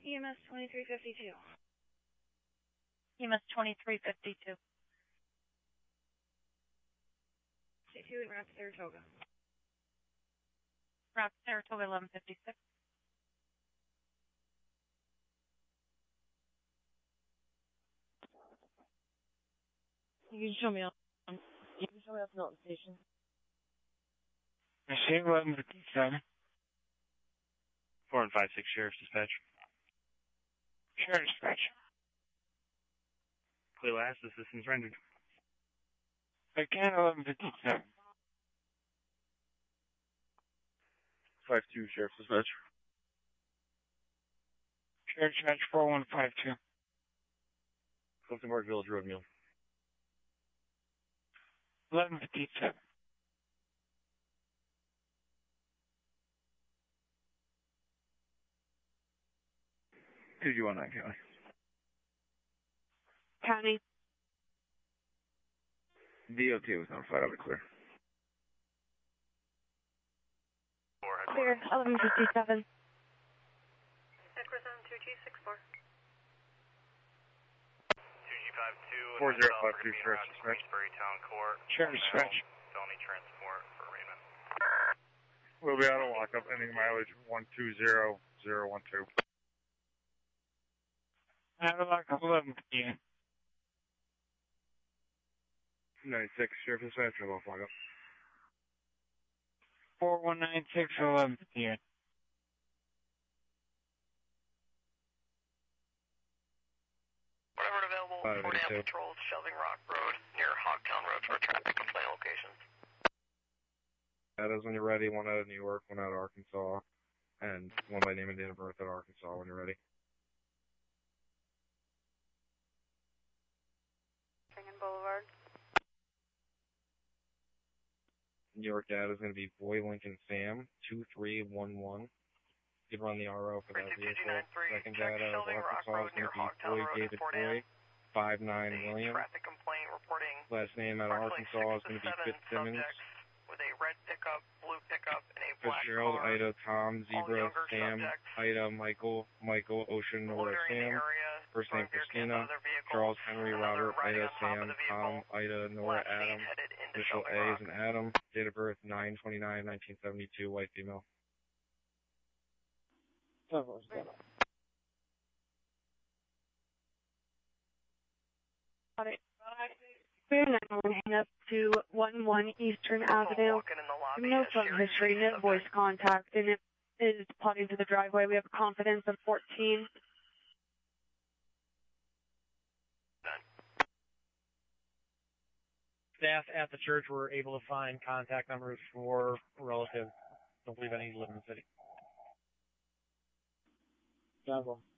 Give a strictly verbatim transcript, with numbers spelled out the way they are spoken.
E M S twenty-three fifty-two. E M S twenty-three fifty-two. C two and Route Saratoga. Route Saratoga eleven fifty-six. You can show me up. You can show me up at the station. I see eleven fifty-seven. Four and five six Sheriff's Dispatch. Sheriff's Dispatch. Clear last assistance rendered. Again, eleven fifty-seven. Five two Sheriff's Dispatch. Sheriff's Dispatch four one five two. Clifton Park Village Road Mule. Eleven fifty-seven. two two one nine County. County. D O T was notified of it, clear. Clear, eleven fifty-seven. Equizone two G six four. two G five two. four zero five two Sheriff's Dispatch. Town Court. Sheriff's Dispatch. Felony transport for arraignment. We'll be out of lockup, ending mileage one two zero zero one two. Out of lockup, eleven fifteen. ninety-six, Sheriff's Dispatch, off lockup. four one nine six, eleven fifteen. Whatever available, four damn patrols, Shelving Rock Road, near Hogtown Road for traffic complaint locations. That is when you're ready, one out of New York, one out of Arkansas, and one by name and date of birth at Arkansas when you're ready. Tringan Boulevard. New York data is going to be Boy Lincoln Sam, two three one one. You can run the R O for that vehicle. Second data of Arkansas is going to be Boy David Boy, five nine William. Traffic complaint reporting. Last name out of Arkansas is going to be Fitzsimmons. With a red pickup, blue pickup, and a black Fitzgerald, car. Ida, Tom, Zebra, Sam, subjects. Ida, Michael, Michael, Ocean, Nora, Sam. First name Christina, Charles, Henry, Robert, Ida, Sam, Tom, Ida, Nora, Adam. Initial A is an Adam. Date of birth nine twenty-nine nineteen seventy-two, white female. Got it. Clear now, hang up to one one Eastern Avenue. No phone history, no voice contact, and it is plotting to the driveway. We have a confidence of fourteen. Staff at the church were able to find contact numbers for relatives. Don't believe any live in the city. Got one.